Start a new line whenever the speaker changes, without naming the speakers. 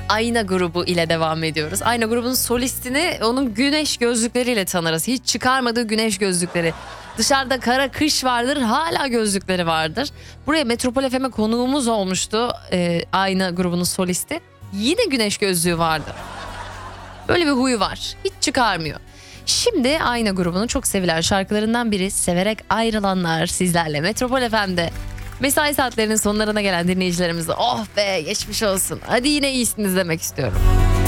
Ayna grubu ile devam ediyoruz. Ayna grubunun solistini onun güneş gözlükleriyle tanırız. Hiç çıkarmadığı güneş gözlükleri. Dışarıda kara kış vardır, hala gözlükleri vardır. Buraya Metropol FM'e konuğumuz olmuştu Ayna grubunun solisti. Yine güneş gözlüğü vardı. Böyle bir huyu var. Hiç çıkarmıyor. Şimdi Ayna grubunun çok sevilen şarkılarından biri Severek Ayrılanlar sizlerle Metropol FM'de. Mesai saatlerinin sonlarına gelen dinleyicilerimize oh be geçmiş olsun. Hadi yine iyisiniz demek istiyorum.